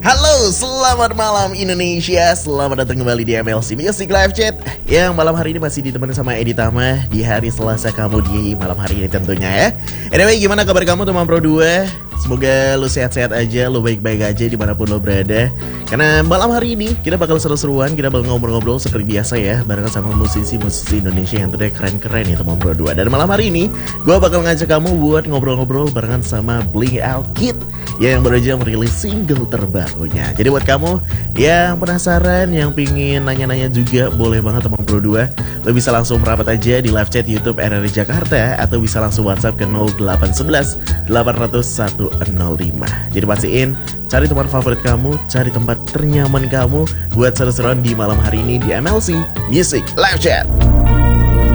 Halo, selamat malam Indonesia. Selamat datang kembali di MLC Music Live Chat. Yang malam hari ini masih ditemani sama Edi Tama di hari Selasa kamu di malam hari ini tentunya ya. Anyway, gimana kabar kamu teman Pro 2? Semoga lo sehat-sehat aja, lo baik-baik aja dimanapun lo berada. Karena malam hari ini kita bakal seru-seruan, kita bakal ngobrol-ngobrol seperti biasa ya, barengan sama musisi-musisi Indonesia yang tentunya keren-keren ya teman Pro 2. Dan malam hari ini gue bakal ngajak kamu buat ngobrol-ngobrol barengan sama Blink Out Kid yang baru aja merilis single terbarunya. Jadi buat kamu yang penasaran, yang pingin nanya-nanya juga, boleh banget teman Pro 2. Lo bisa langsung merapat aja di live chat YouTube RRI Jakarta, atau bisa langsung WhatsApp ke 0811 800 105. Jadi pastiin cari teman favorit kamu, cari tempat ternyaman kamu buat seru-seruan di malam hari ini di MLC Music Live Chat.